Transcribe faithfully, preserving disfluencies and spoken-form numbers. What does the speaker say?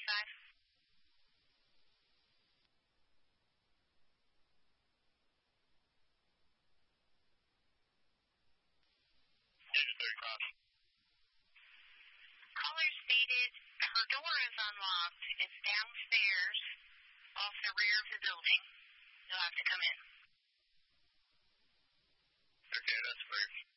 five? Digit thirty-five. Caller stated her door is unlocked. It's downstairs off the rear of the building. You'll have to come in. Okay, that's brief.